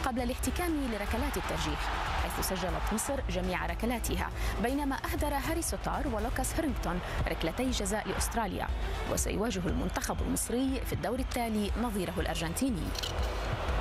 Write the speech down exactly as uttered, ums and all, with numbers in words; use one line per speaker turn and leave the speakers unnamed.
قبل الاحتكام لركلات الترجيح، حيث سجلت مصر جميع ركلاتها، بينما أهدر هاري سوتار ولوكاس هيرينغتون ركلتي جزاء لأستراليا. وسيواجه المنتخب المصري في الدور التالي نظيره الأرجنتيني.